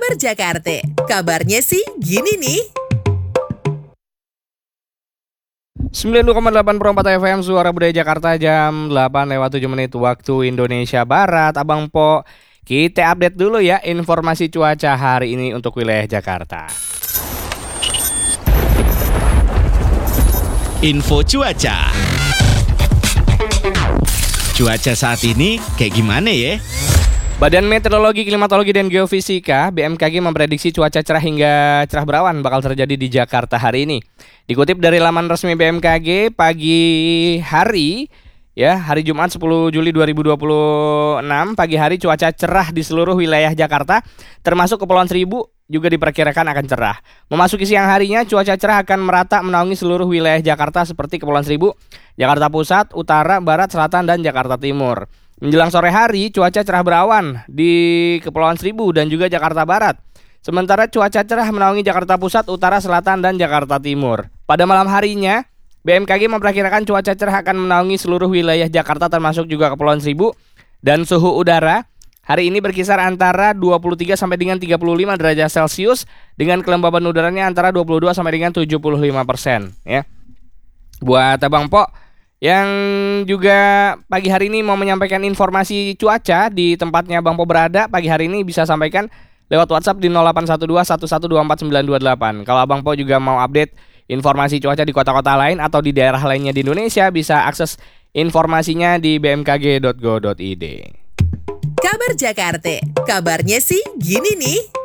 Kabar Jakarta, kabarnya sih gini nih. 92,8 FM Suara Budaya Jakarta, jam 8:07 waktu Indonesia Barat. Abang Po, kita update dulu ya informasi cuaca hari ini untuk wilayah Jakarta. Info cuaca. Cuaca saat ini kayak gimana ya? Badan Meteorologi, Klimatologi, dan Geofisika (BMKG) memprediksi cuaca cerah hingga cerah berawan bakal terjadi di Jakarta hari ini. Dikutip dari laman resmi BMKG, pagi hari hari Jumat 10 Juli 2026, pagi hari cuaca cerah di seluruh wilayah Jakarta, termasuk Kepulauan Seribu juga diperkirakan akan cerah. Memasuki siang harinya, cuaca cerah akan merata menaungi seluruh wilayah Jakarta seperti Kepulauan Seribu, Jakarta Pusat, Utara, Barat, Selatan, dan Jakarta Timur. Menjelang sore hari, cuaca cerah berawan di Kepulauan Seribu dan juga Jakarta Barat. Sementara cuaca cerah menaungi Jakarta Pusat, Utara, Selatan, dan Jakarta Timur. Pada malam harinya, BMKG memperkirakan cuaca cerah akan menaungi seluruh wilayah Jakarta termasuk juga Kepulauan Seribu, dan suhu udara hari ini berkisar antara 23 sampai dengan 35 derajat Celcius dengan kelembaban udaranya antara 22 sampai dengan 75% ya. Buat Abang Po yang juga pagi hari ini mau menyampaikan informasi cuaca di tempatnya Bang Po berada, pagi hari ini bisa sampaikan lewat WhatsApp di 0812 1124 928. Kalau Abang Po juga mau update informasi cuaca di kota-kota lain atau di daerah lainnya di Indonesia, bisa akses informasinya di bmkg.go.id. Kabar Jakarta, kabarnya sih gini nih.